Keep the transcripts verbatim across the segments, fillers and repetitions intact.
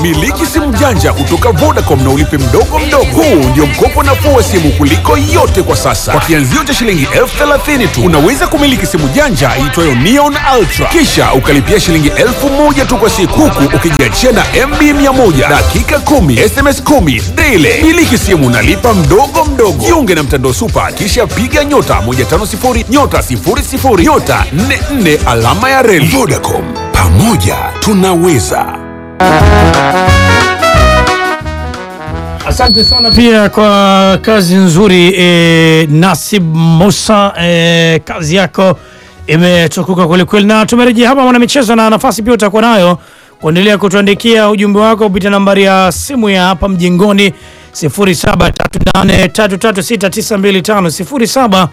Miliki simu janja kutoka Vodacom na ulipe mdogo mdogo. Huu ndio mkopo nafuu wa simu kuliko yote kwa sasa. Kwa kianzio cha shilingi elfu thelathini tu unaweza kumiliki simu janja iitwayo Neon Ultra, kisha ukalipia shilingi elfu moja tu kwa siku, huku ukijiachia na M B mia moja, dakika kumi, S M S kumi daily. Miliki simu nalipa mdogo mdogo. Jiunge na mtandao Super, kisha piga nyota moja tano sifuri nyota sifuri sifuri nyota nne nne alama ya reli. Vodacom, pamoja tunaweza. Asante sana pia kwa kazi nzuri e, Nasib Musa, e, kazi yako imetukuka kweli kweli. Na tumerejea hapa mwana michezo, na nafasi pia utakuwa nayo kuendelea kutuandikia ujumbe wako kupitia nambari ya simu ya hapa mjengoni sifuri saba tatu nane tatu tatu sita tisa mbili tano sifuri saba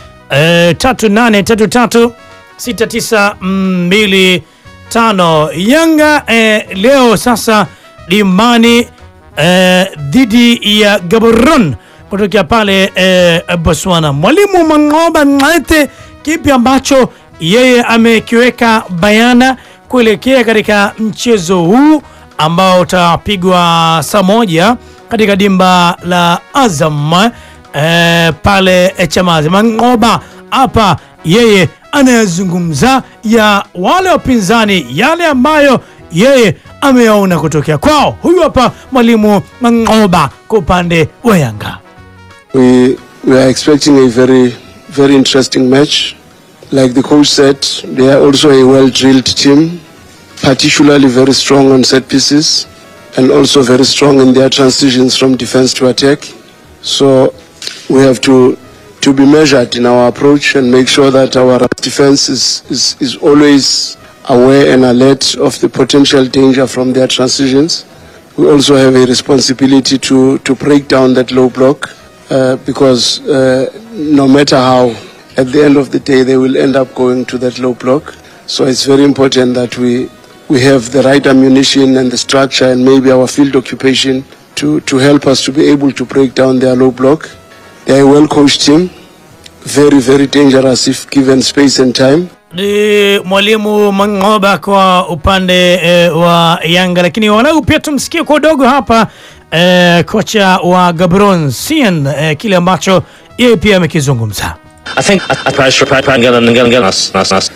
tatu nane tatu tatu sita tisa mbili tano. Yanga eh, leo sasa dimbani eh, dhidi ya Gaborone kutokea pale eh, Botswana. Mwalimu Mang'oba Nxete, kipi ambacho yeye amekiweka bayana kuelekea katika mchezo huu ambao utapigwa saa moja katika dimba la Azam eh, pale Chamazi. Mang'oba hapa yeye anayazungumza ya wale wapinzani, yale ambayo yeye ameyaona kutokea kwao. Huyu hapa mwalimu Mang'oba kwa upande wa Yanga. We, we are expecting a very, very interesting match. Like the coach said, they are also a well-drilled team, particularly very strong on set pieces and also very strong in their transitions from defense to attack. So we have to to be measured in our approach and make sure that our defense is, is, is always aware and alert of the potential danger from their transitions. We also have a responsibility to, to break down that low block uh, because uh, no matter how, at the end of the day, they will end up going to that low block. So it's very important that we, we have the right ammunition and the structure and maybe our field occupation to, to help us to be able to break down their low block. They are a well-coached team, very, very dangerous if given space and time. Ni mwalimu Mang'oba kwa upande e, wa Yanga, lakini walau pia tumsikie kwa dogo hapa e, kocha wa Gaborone Sien e, kile ambacho yeye pia amekizungumza. I think a pressure pressure and get us us us.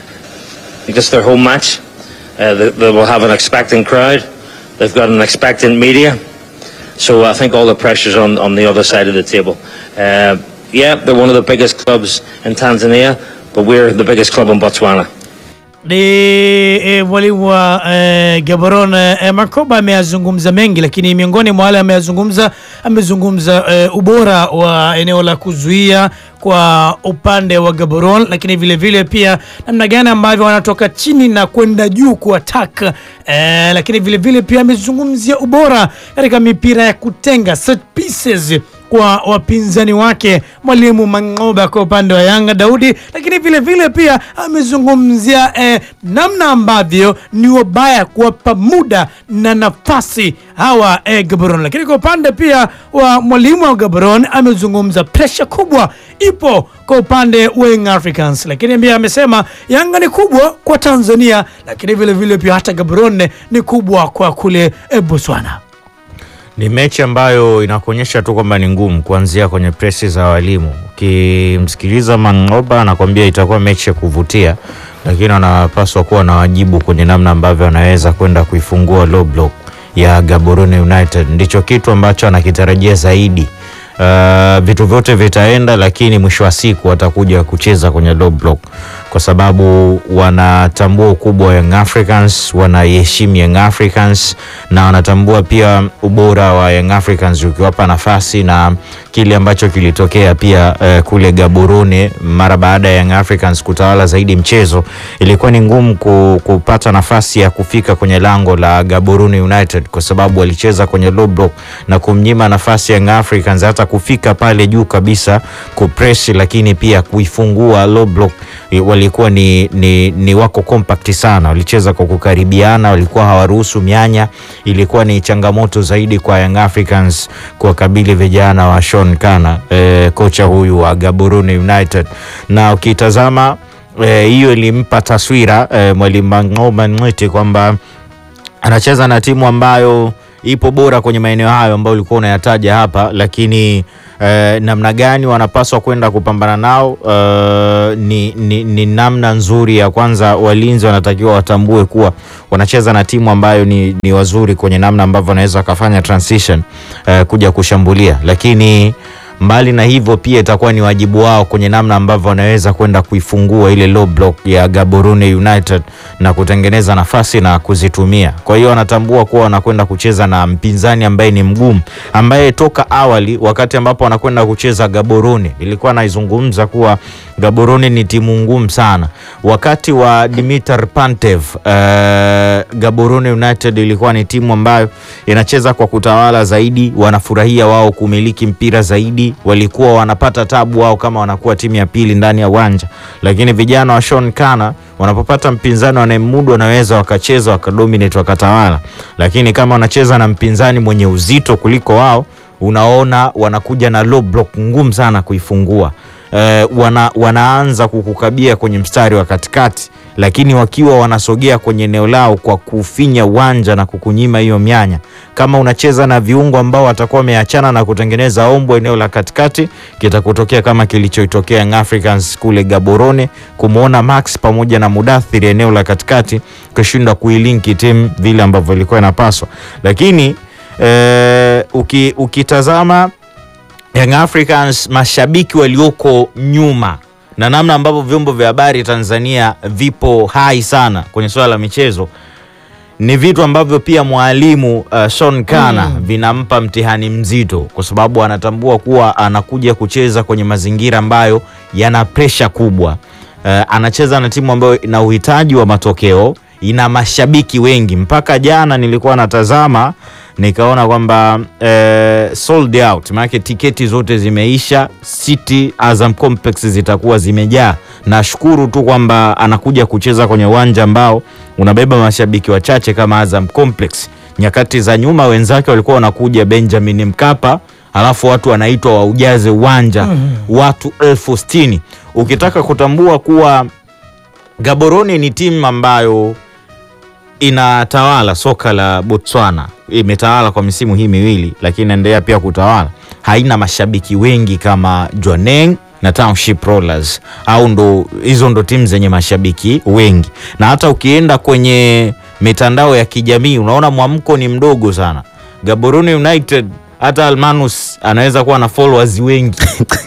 This is their home match. Uh, they, they will have an expecting crowd. They've got an expectant media. So I think all the pressure's on, on the other side of the table. Uh, yeah, they're one of the biggest clubs in Tanzania, but we're the biggest club in Botswana. Ni mwalimu wa e, Gaborone e, Mang'oba ameyazungumza mengi, lakini miongoni mwa wale ameyazungumza amezungumza e, ubora wa eneo la kuzuia kwa upande wa Gaborone, lakini vile vile pia namna gani ambavyo wanatoka chini na kwenda juu kuattack e, lakini vile vile pia amezungumzia ubora katika mipira ya kutenga set pieces kwa wapinzani wake mwalimu Mang'oba kwa upande wa Yanga Daudi, lakini vile vile pia amezungumzia eh, namna ambavyo ni wabaya kuwapa muda na nafasi hawa eh, Gaborone. Lakini kwa upande pia wa mwalimu wa Gaborone amezungumza pressure kubwa ipo kwa upande wa Young Africans, lakini pia amesema Yanga ni kubwa kwa Tanzania, lakini vile vile pia hata Gaborone ni kubwa kwa kule eh, Botswana. Ni mechi ambayo inakuonyesha tu kwamba ni ngumu kuanzia kwenye presi za walimu. Ukimsikiliza Mang'oba anakuambia itakuwa mechi ya kuvutia, lakini anapaswa kuwa na wajibu kwenye namna ambavyo anaweza kwenda kuifungua low block ya Gaborone United. Ndicho kitu ambacho anakitarajia zaidi. Uh, vitu vyote vitaenda, lakini mwisho wa siku watakuja kucheza kwenye low block kwa sababu wanatambua ukubwa wa Young Africans, wanaheshimu Young Africans na wanatambua pia ubora wa Young Africans ukiwapa nafasi, na kile ambacho kilitokea pia uh, kule Gaborone mara baada ya Young Africans kutawala zaidi mchezo, ilikuwa ni ngumu ku, kupata nafasi ya kufika kwenye lango la Gaborone United kwa sababu walicheza kwenye low block na kumnyima nafasi Young Africans hata kufika pale juu kabisa kupress, lakini pia kuifungua low block. Walikuwa ni, ni, ni wako compact sana, walicheza kwa kukaribiana, walikuwa hawaruhusu mianya. Ilikuwa ni changamoto zaidi kwa Young Africans kwa kabili vijana wa Sean Kana, e, kocha huyu wa Gaborone United. Na ukitazama hiyo e, ilimpa taswira e, mwalimu Mang'oba Nxete kwamba anacheza na timu ambayo ipo bora kwenye maeneo hayo ambayo ulikuwa unayataja hapa, lakini eh, namna gani wanapaswa kwenda kupambana nao eh, ni, ni, ni namna nzuri ya kwanza. Walinzi wanatakiwa watambue kuwa wanacheza na timu ambayo ni, ni wazuri kwenye namna ambavyo wanaweza kufanya transition eh, kuja kushambulia, lakini mbali na hivyo pia itakuwa ni wajibu wao kwenye namna ambavyo wanaweza kwenda kuifungua ile low block ya Gaborone United na kutengeneza nafasi na kuzitumia. Kwa hiyo wanatambua kuwa wanakwenda kucheza na mpinzani ambaye ni mgumu, ambaye toka awali wakati ambapo wanakwenda kucheza Gaborone ilikuwa naizungumza kuwa Gaborone ni timu ngumu sana. Wakati wa Dimitar Pantev, uh, Gaborone United ilikuwa ni timu ambayo inacheza kwa kutawala zaidi, wanafurahia wao kumiliki mpira zaidi, walikuwa wanapata tabu wao kama wanakuwa timu ya pili ndani ya uwanja. Lakini vijana wa Sean Kana wanapopata mpinzani wanayemudu wanaweza wakacheza wakadominate wakatawala, lakini kama wanacheza na mpinzani mwenye uzito kuliko wao, unaona wanakuja na low block ngumu sana kuifungua. Uh, wana, wanaanza kukukabia kwenye mstari wa katikati, lakini wakiwa wanasogea kwenye eneo lao kwa kufinya uwanja na kukunyima hiyo mianya. Kama unacheza na viungo ambao watakuwa wameachana na kutengeneza ombo eneo la katikati, kitakutokea kama kilichoitokea Young Africans kule Gaborone, kumuona Max pamoja na Mudathiri eneo la katikati kushinda kuilinki timu vile ambavyo ilikuwa inapaswa. Lakini uh, uki, ukitazama Young Africans, mashabiki walioko nyuma na namna ambavyo vyombo vya habari Tanzania vipo hai sana kwenye swala la michezo, ni vitu ambavyo pia mwalimu uh, Sean Kana mm. vinampa mtihani mzito, kwa sababu anatambua kuwa anakuja kucheza kwenye mazingira ambayo yana pressure kubwa. Uh, anacheza na timu ambayo ina uhitaji wa matokeo, ina mashabiki wengi. Mpaka jana nilikuwa natazama nikaona kwamba eh, sold out, maana tiketi zote zimeisha. City Azam Complex zitakuwa zimejaa. Nashukuru tu kwamba anakuja kucheza kwenye uwanja ambao unabeba mashabiki wachache kama Azam Complex. Nyakati za nyuma wenzake walikuwa wanakuja Benjamin Mkapa, alafu watu wanaitwa waujaze uwanja mm. watu elfu sitini. Ukitaka kutambua kuwa Gaborone ni timu ambayo inatawala soka la Botswana, imetawala kwa misimu hii miwili, lakini inaendelea pia kutawala, haina mashabiki wengi kama Jwaneng na Township Rollers, au ndo hizo ndo timu zenye mashabiki wengi. Na hata ukienda kwenye mitandao ya kijamii unaona mwamko ni mdogo sana. Gaborone United, hata Almanus anaweza kuwa na followers wengi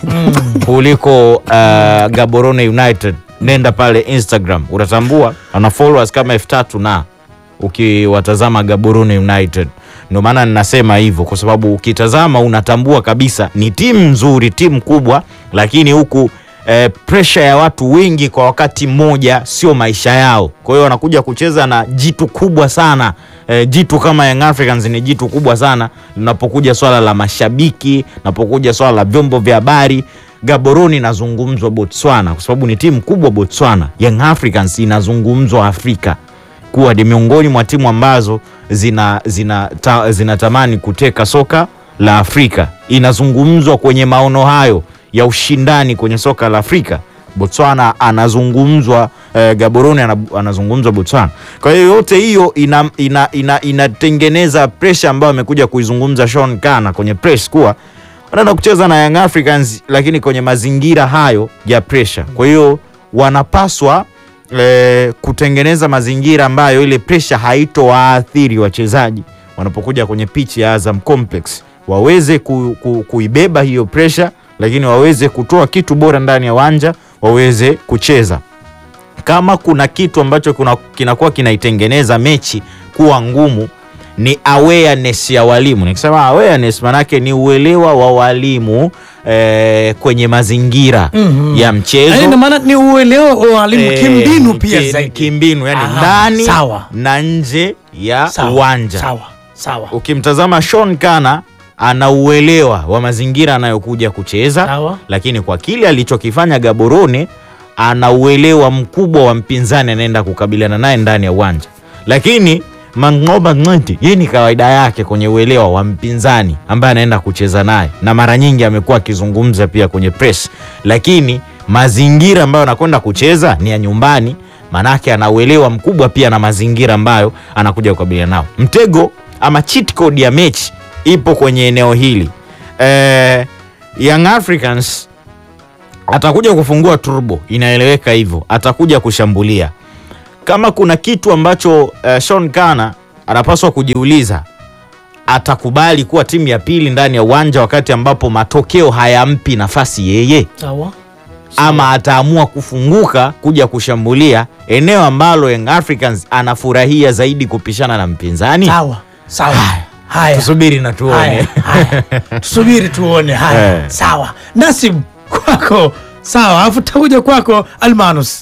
kuliko uh, Gaborone United. Nenda pale Instagram utatambua ana followers kama elfu tatu na ukiwatazama Gaborone United. Ndio maana ninasema hivyo, kwa sababu ukitazama unatambua kabisa ni timu nzuri, timu kubwa, lakini huku eh, pressure ya watu wengi kwa wakati mmoja sio maisha yao. Kwa hiyo wanakuja kucheza na jitu kubwa sana. Eh, jitu kama Young Africans ni jitu kubwa sana linapokuja swala la mashabiki, linapokuja swala la vyombo vya habari. Gaborone inazungumzwa Botswana kwa sababu ni timu kubwa Botswana. Young Africans inazungumzwa Afrika kuwa ni miongoni mwa timu ambazo zina zina ta, zinatamani kuteka soka la Afrika. Inazungumzwa kwenye maono hayo ya ushindani kwenye soka la Afrika. Botswana anazungumzwa, eh, Gaborone anazungumzwa Botswana. Kwa hiyo yote hiyo ina, ina, ina, inatengeneza pressure ambayo amekuja kuizungumza Sean Kana kwenye press kuwa wanaenda kucheza na Young Africans lakini kwenye mazingira hayo ya pressure. Kwa hiyo wanapaswa e, kutengeneza mazingira ambayo ile pressure haitowaathiri wachezaji wanapokuja kwenye pitch ya Azam Complex. Waweze ku, ku, kuibeba hiyo pressure, lakini waweze kutoa kitu bora ndani ya uwanja, waweze kucheza. Kama kuna kitu ambacho kuna, kinakuwa kinaitengeneza mechi kuwa ngumu, ni awareness ya walimu. Nikisema awareness manake ni uelewa wa walimu eh, kwenye mazingira mm -hmm. ya mchezo. Yaani maana ni uelewa wa walimu eh, kimbinu pia ki, zaidi. Kimbinu yani Aha, ndani sawa. na nje ya sawa, uwanja. Sawa. Sawa. Ukimtazama Sean Kana ana uelewa wa mazingira anayokuja kucheza. Sawa. Lakini kwa kile alichokifanya Gaborone ana uelewa mkubwa wa mpinzani anaenda kukabiliana naye ndani ya uwanja. Lakini Mangoba Ngati yeye ni kawaida yake kwenye uelewa wa mpinzani ambaye anaenda kucheza naye, na mara nyingi amekuwa akizungumza pia kwenye press. Lakini mazingira ambayo anakwenda kucheza ni ya nyumbani, manake ana uelewa mkubwa pia na mazingira ambayo anakuja kukabiliana nao. Mtego ama cheat code ya mechi ipo kwenye eneo hili. Eh, Young Africans atakuja kufungua turbo, inaeleweka hivyo. Atakuja kushambulia. Kama kuna kitu ambacho uh, Sean Kana anapaswa kujiuliza, atakubali kuwa timu ya pili ndani ya uwanja wakati ambapo matokeo hayampi nafasi yeye? Sawa. Ama ataamua kufunguka kuja kushambulia eneo ambalo Young Africans anafurahia zaidi kupishana na mpinzani? Sawa. Sawa. Haya. Tusubiri na tuone. Haya. Haya. Tusubiri tuone. Haya. Eh. Sawa. Nasib, kwako. Sawa. Afu takuja kwako Almanus.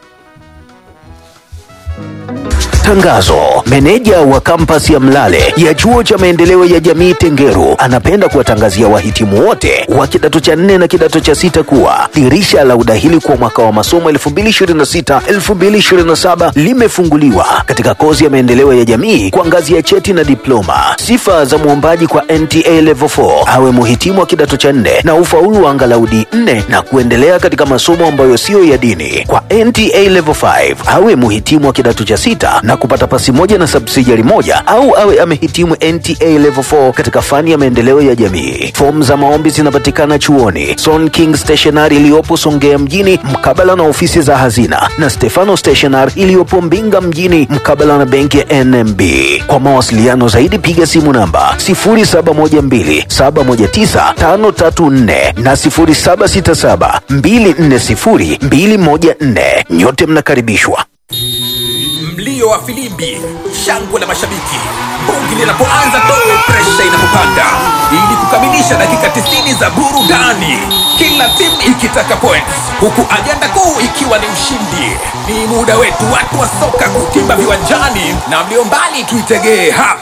Tangazo. Meneja wa kampasi ya Mlale ya chuo cha maendeleo ya jamii Tengeru anapenda kuwatangazia wahitimu wote wa kidato cha nne na kidato cha sita kuwa dirisha la udahili kwa mwaka wa masomo elfu mbili ishirini na sita elfu mbili ishirini na saba limefunguliwa katika kozi ya maendeleo ya jamii kwa ngazi ya cheti na diploma. Sifa za muombaji kwa N T A level four awe muhitimu wa kidato cha nne na ufaulu wa angalau D nne na kuendelea katika masomo ambayo sio ya dini. Kwa N T A level five awe muhitimu wa kidato cha sita na kupata pasi moja na subsidiary moja au awe amehitimu N T A level four katika fani ya maendeleo ya jamii. Fomu za maombi zinapatikana chuoni Son King Stationery iliyopo Songea mjini mkabala na ofisi za hazina na Stefano Stationery iliyopo Mbinga mjini mkabala na benki ya N M B. Kwa mawasiliano zaidi piga simu namba sifuri saba moja mbili saba moja tisa tano tatu nne na sifuri saba sita saba mbili nne sifuri mbili moja nne. Nyote mnakaribishwa. Mlio wa filimbi, shangwe la mashabiki, bongi linapoanza tu presha inapopanda, ili kukamilisha dakika tisini za burudani, kila timu ikitaka points, huku ajenda kuu ikiwa ni ushindi. Ni muda wetu watu wa soka kutimba viwanjani, na mlio mbali tuitegee hapa.